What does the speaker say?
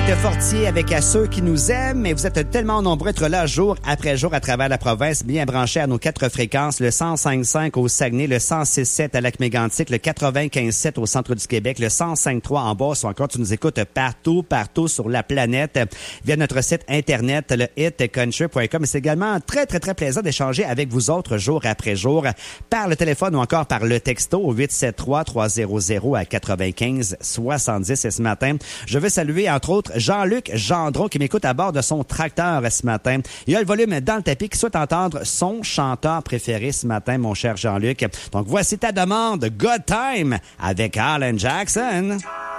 de Fortier avec À ceux qui nous aiment. Et vous êtes tellement nombreux à être là jour après jour à travers la province, bien branchés à nos 4 fréquences, le 105.5 au Saguenay, le 106.7 à Lac-Mégantic, le 95.7 au centre du Québec, le 105.3 en Beauce, ou encore tu nous écoutes partout sur la planète via notre site internet, le hitcountry.com. C'est également très plaisant d'échanger avec vous autres jour après jour par le téléphone ou encore par le texto au 873-300-95-70. Et ce matin, je veux saluer entre autres Jean-Luc Gendron qui m'écoute à bord de son tracteur ce matin. Il a le volume dans le tapis qui souhaite entendre son chanteur préféré ce matin, mon cher Jean-Luc. Donc voici ta demande, Good Time avec Alan Jackson.